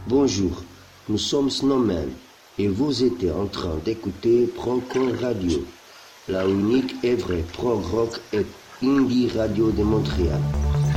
Bonjour, nous sommes Snowman et vous êtes en train d'écouter Procore Radio, la unique et vraie prog rock et indie radio de Montréal.